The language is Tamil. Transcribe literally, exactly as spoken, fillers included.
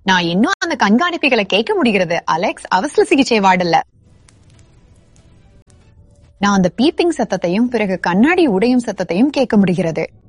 நான் இன்னும் அந்த கண்காணிப்புகளை கேட்க முடிகிறது. அலெக்ஸ், அவசர சிகிச்சை வார்டுல. நான் அந்த பீப்பிங் சத்தத்தையும் பிறகு கண்ணாடி உடையும் சத்தத்தையும் கேட்க முடிகிறது.